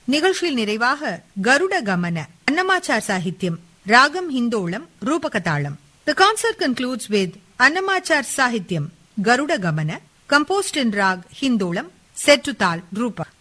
நிகழ்ச்சியில் நிறைவாக கருட கமன, அன்னமாச்சார் சாகித்யம், ராகம் Hindolam, ரூபகதாளம். The concert concludes with Annamachar Sahityam, Garuda Gamana, composed in Rag Hindolam, set to Tal Rupa.